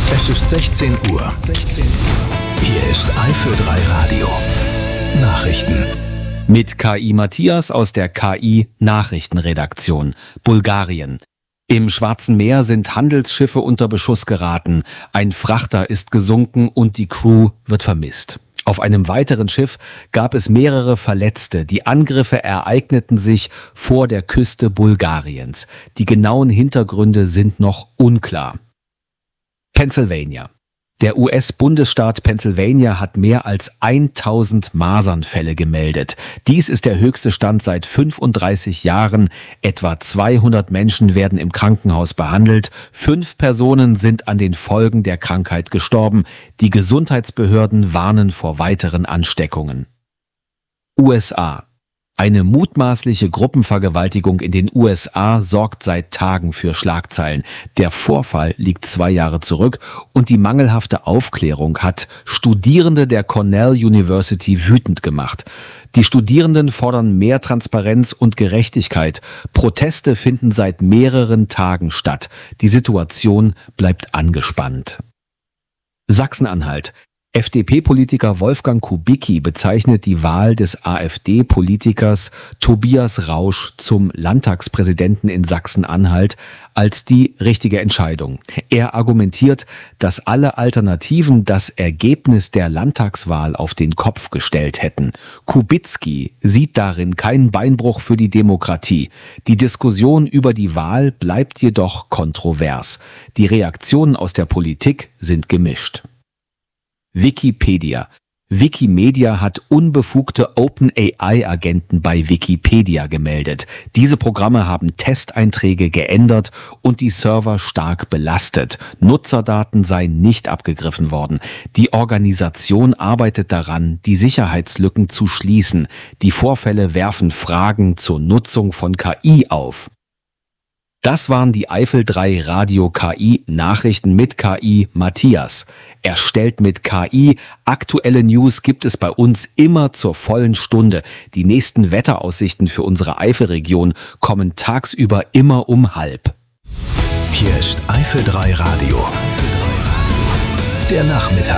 Es ist 16 Uhr. Hier ist Eifel 3 Radio. Nachrichten. Mit KI Matthias aus der KI Nachrichtenredaktion. Bulgarien. Im Schwarzen Meer sind Handelsschiffe unter Beschuss geraten. Ein Frachter ist gesunken und die Crew wird vermisst. Auf einem weiteren Schiff gab es mehrere Verletzte. Die Angriffe ereigneten sich vor der Küste Bulgariens. Die genauen Hintergründe sind noch unklar. Pennsylvania. Der US-Bundesstaat Pennsylvania hat mehr als 1000 Masernfälle gemeldet. Dies ist der höchste Stand seit 35 Jahren. Etwa 200 Menschen werden im Krankenhaus behandelt. 5 Personen sind an den Folgen der Krankheit gestorben. Die Gesundheitsbehörden warnen vor weiteren Ansteckungen. USA. Eine mutmaßliche Gruppenvergewaltigung in den USA sorgt seit Tagen für Schlagzeilen. Der Vorfall liegt 2 Jahre zurück und die mangelhafte Aufklärung hat Studierende der Cornell University wütend gemacht. Die Studierenden fordern mehr Transparenz und Gerechtigkeit. Proteste finden seit mehreren Tagen statt. Die Situation bleibt angespannt. Sachsen-Anhalt. FDP-Politiker Wolfgang Kubicki bezeichnet die Wahl des AfD-Politikers Tobias Rausch zum Landtagspräsidenten in Sachsen-Anhalt als die richtige Entscheidung. Er argumentiert, dass alle Alternativen das Ergebnis der Landtagswahl auf den Kopf gestellt hätten. Kubicki sieht darin keinen Beinbruch für die Demokratie. Die Diskussion über die Wahl bleibt jedoch kontrovers. Die Reaktionen aus der Politik sind gemischt. Wikipedia. Wikimedia hat unbefugte OpenAI-Agenten bei Wikipedia gemeldet. Diese Programme haben Testeinträge geändert und die Server stark belastet. Nutzerdaten seien nicht abgegriffen worden. Die Organisation arbeitet daran, die Sicherheitslücken zu schließen. Die Vorfälle werfen Fragen zur Nutzung von KI auf. Das waren die Eifel 3 Radio KI Nachrichten mit KI Matthias. Erstellt mit KI. Aktuelle News gibt es bei uns immer zur vollen Stunde. Die nächsten Wetteraussichten für unsere Eifelregion kommen tagsüber immer um 12:30. Hier ist Eifel 3 Radio. Der Nachmittag.